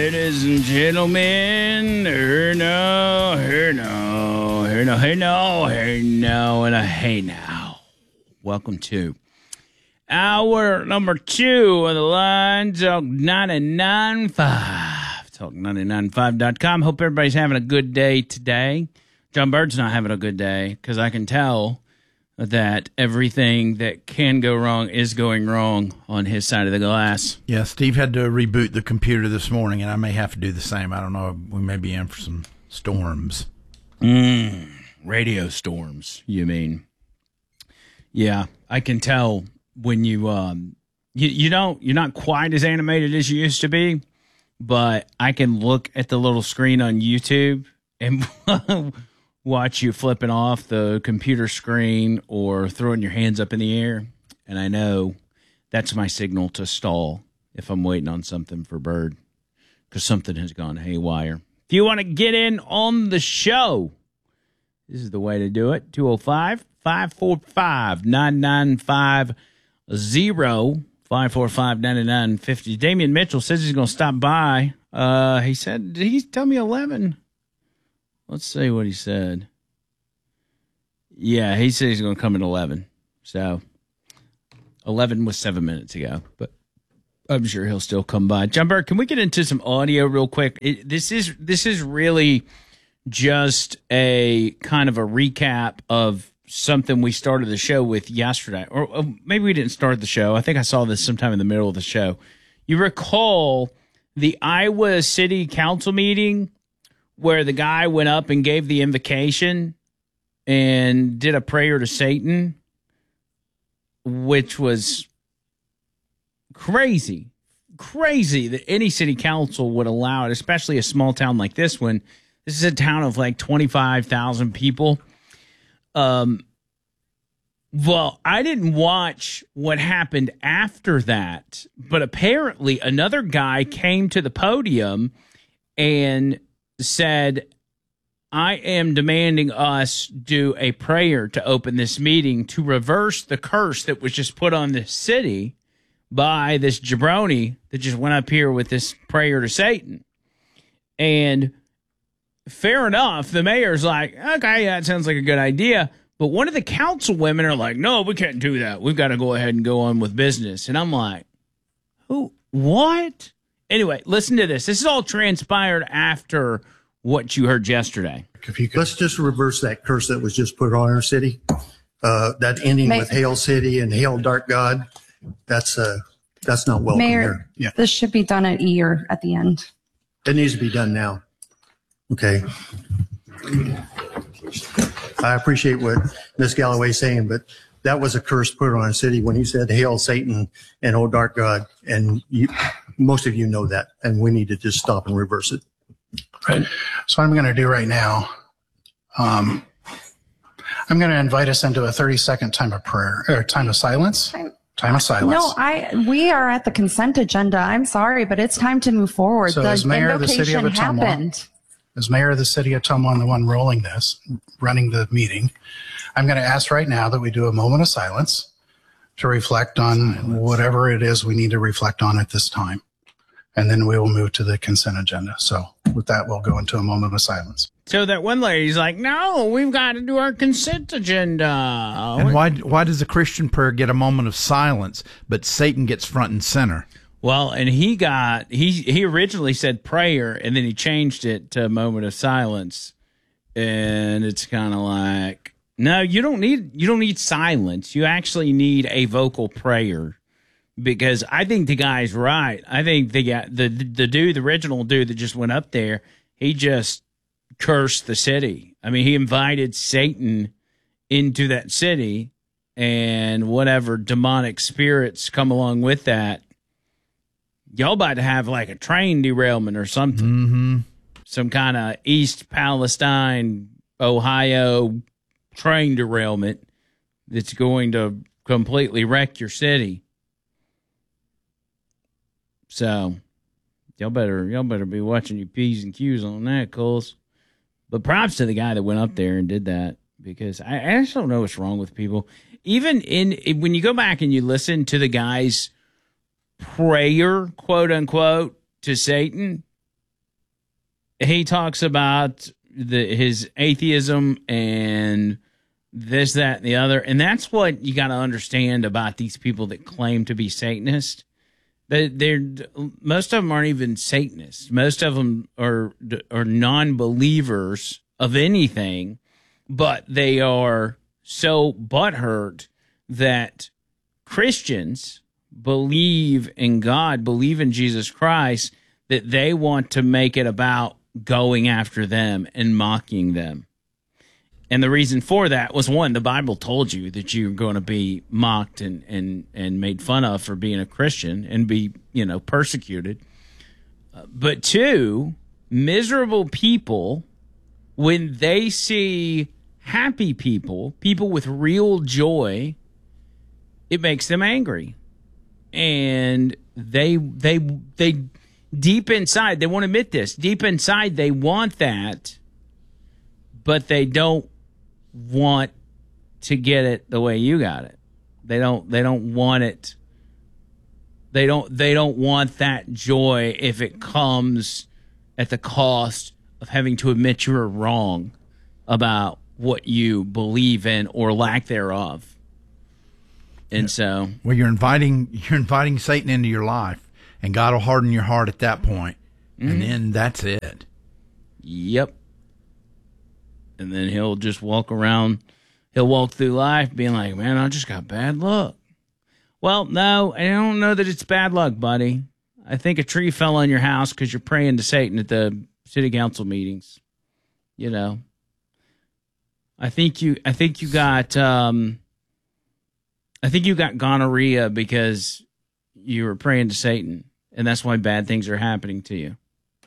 Ladies and gentlemen, here now, and a hey now. Welcome to hour number 2 of the Line Talk 99.5. Talk995.com. Hope everybody's having a good day today. John Bird's not having a good day because I can tell that everything that can go wrong is going wrong on his side of the glass. Yeah, Steve had to reboot the computer this morning, and I may have to do the same. I don't know. We may be in for some storms. Radio storms, you mean? Yeah, I can tell when you're not quite as animated as you used to be, but I can look at the little screen on YouTube and watch you flipping off the computer screen or throwing your hands up in the air, and I know that's my signal to stall if I'm waiting on something for Bird, because something has gone haywire. If you want to get in on the show, this is the way to do it. 205-545-9950, 545-9950. Damian Mitchell says he's going to stop by. He said, did he tell me 11? Let's see what he said. Yeah, he said he's going to come at 11. So 11 was 7 minutes ago, but I'm sure he'll still come by. John Burke, can we get into some audio real quick? This is really just a kind of a recap of something we started the show with yesterday. Or maybe we didn't start the show. I think I saw this sometime in the middle of the show. You recall the Iowa City Council meeting where the guy went up and gave the invocation and did a prayer to Satan, which was crazy that any city council would allow it, especially a small town like this one. This is a town of like 25,000 people. Well, I didn't watch what happened after that, but apparently another guy came to the podium and said, I am demanding us do a prayer to open this meeting to reverse the curse that was just put on this city by this jabroni that just went up here with this prayer to Satan. And fair enough, the mayor's like, okay, that sounds like a good idea. But one of the council women are like, no, we can't do that. We've got to go ahead and go on with business. And I'm like, who? What? Anyway, listen to this. This is all transpired after what you heard yesterday. Let's just reverse that curse that was just put on our city. That ending with Hail City and Hail Dark God. That's not welcome Mayor, here. Yeah. This should be done at E or at the end. It needs to be done now. Okay. I appreciate what Ms. Galloway's saying, but that was a curse put on our city when he said, Hail Satan and Oh Dark God. And most of you know that, and we need to just stop and reverse it. Right. So I'm going to do right now, I'm going to invite us into a 30-second time of prayer, or time of silence. Time of silence. No, we are at the consent agenda. I'm sorry, but it's time to move forward. So as mayor of the city of Ottumwa, as mayor of the city of Ottumwa and the one running the meeting, I'm going to ask right now that we do a moment of silence to reflect on whatever it is we need to reflect on at this time. And then we will move to the consent agenda. So with that, we'll go into a moment of silence. So that one lady's like, no, we've got to do our consent agenda. And why does the Christian prayer get a moment of silence, but Satan gets front and center? Well, and he originally said prayer, and then he changed it to a moment of silence. And it's kind of like, no, you don't need silence. You actually need a vocal prayer. Because I think the guy's right. I think the original dude that just went up there, he just cursed the city. I mean, he invited Satan into that city, and whatever demonic spirits come along with that. Y'all about to have like a train derailment or something. Mm-hmm. Some kind of East Palestine, Ohio train derailment that's going to completely wreck your city. So, y'all better be watching your P's and Q's on that, Coles. But props to the guy that went up there and did that, because I just don't know what's wrong with people. Even when you go back and you listen to the guy's prayer, quote unquote, to Satan, he talks about his atheism and this, that, and the other. And that's what you got to understand about these people that claim to be Satanists. Most of them aren't even Satanists. Most of them are non-believers of anything, but they are so butthurt that Christians believe in God, believe in Jesus Christ, that they want to make it about going after them and mocking them. And the reason for that was, one, the Bible told you that you're going to be mocked and made fun of for being a Christian and be, persecuted. But two, miserable people, when they see happy people with real joy, it makes them angry. And they deep inside, they won't admit this, deep inside they want that, but they don't want to get it the way you got it. They don't want it. They don't want that joy if it comes at the cost of having to admit you're wrong about what you believe in or lack thereof. And so, well, you're inviting Satan into your life, and God will harden your heart at that point, and then that's it. Yep. And then he'll just walk around. He'll walk through life being like, man, I just got bad luck. Well, no, I don't know that it's bad luck, buddy. I think a tree fell on your house because you're praying to Satan at the city council meetings. I think you got gonorrhea because you were praying to Satan, and that's why bad things are happening to you.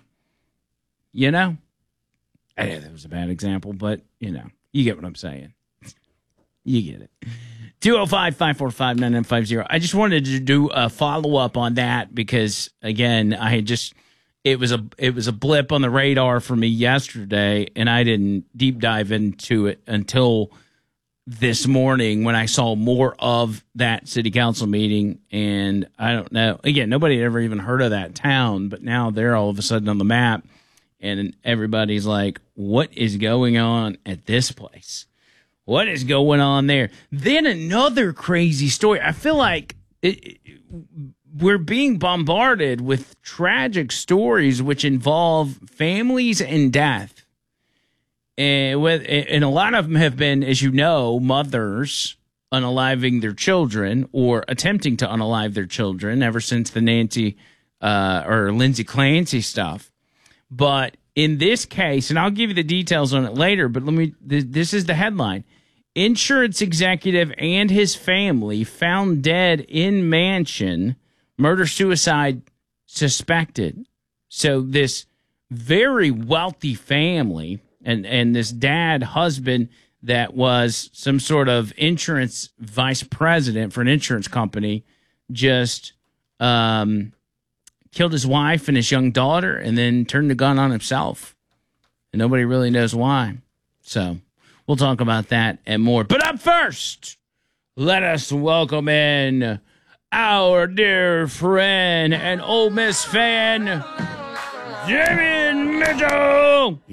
I know that was a bad example, but, you get what I'm saying. You get it. 205-545-9950. I just wanted to do a follow-up on that because, again, it was a blip on the radar for me yesterday, and I didn't deep dive into it until this morning when I saw more of that city council meeting. And I don't know. Again, nobody had ever even heard of that town, but now they're all of a sudden on the map. And everybody's like, what is going on at this place? What is going on there? Then another crazy story. I feel like we're being bombarded with tragic stories which involve families and death. And a lot of them have been, as you know, mothers unaliving their children or attempting to unalive their children ever since the Nancy or Lindsay Clancy stuff. But in this case, and I'll give you the details on it later, but this is the headline. Insurance executive and his family found dead in mansion, murder-suicide suspected. So this very wealthy family and this husband that was some sort of insurance vice president for an insurance company just killed his wife and his young daughter and then turned the gun on himself. And nobody really knows why. So we'll talk about that and more. But up first, let us welcome in our dear friend and Ole Miss fan, Jimmy Mitchell.